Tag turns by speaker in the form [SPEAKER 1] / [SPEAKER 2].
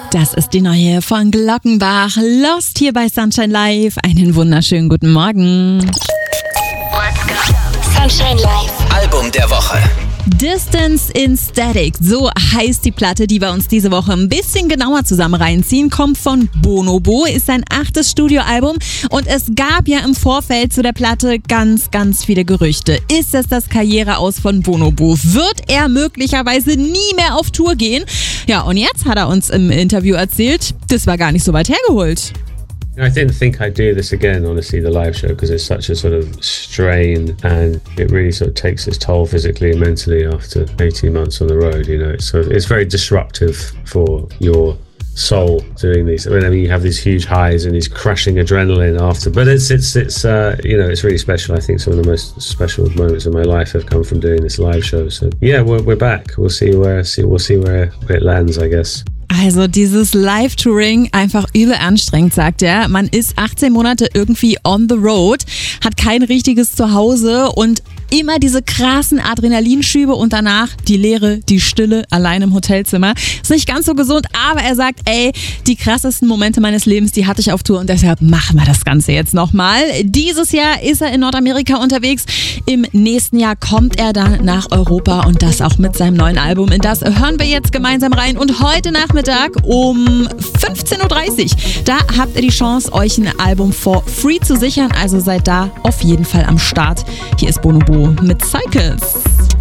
[SPEAKER 1] Das ist die neue von Glockenbach. Lost hier bei Sunshine Live. Einen wunderschönen guten Morgen.
[SPEAKER 2] Let's go. Sunshine Live.
[SPEAKER 3] Album der Woche.
[SPEAKER 1] Distance in Static, so heißt die Platte, die wir uns diese Woche ein bisschen genauer zusammen reinziehen. Kommt von Bonobo, ist sein 8. Studioalbum und es gab ja im Vorfeld zu der Platte ganz, ganz viele Gerüchte. Ist es das Karriereaus von Bonobo? Wird er möglicherweise nie mehr auf Tour gehen? Ja, und jetzt hat er uns im Interview erzählt, das war gar nicht so weit hergeholt.
[SPEAKER 4] I didn't think I'd do this again, honestly, the live show, because it's such a sort of strain and it really sort of takes its toll physically and mentally after 18 months on the road, you know. It's very disruptive for your soul doing these. I mean, you have these huge highs and these crashing adrenaline after, but it's you know, it's really special. I think some of the most special moments of my life have come from doing this live show. So yeah, we're back. We'll see where it lands, I guess.
[SPEAKER 1] Also dieses Live-Touring einfach übel anstrengend, sagt er. Man ist 18 Monate irgendwie on the road, hat kein richtiges Zuhause und immer diese krassen Adrenalinschübe und danach die Leere, die Stille allein im Hotelzimmer. Ist nicht ganz so gesund, aber er sagt, die krassesten Momente meines Lebens, die hatte ich auf Tour und deshalb machen wir das Ganze jetzt nochmal. Dieses Jahr ist er in Nordamerika unterwegs. Im nächsten Jahr kommt er dann nach Europa und das auch mit seinem neuen Album. In das hören wir jetzt gemeinsam rein und heute Nachmittag um 15.30 Uhr, da habt ihr die Chance, euch ein Album for free zu sichern. Also seid da auf jeden Fall am Start. Hier ist Bonobo mit Cycles.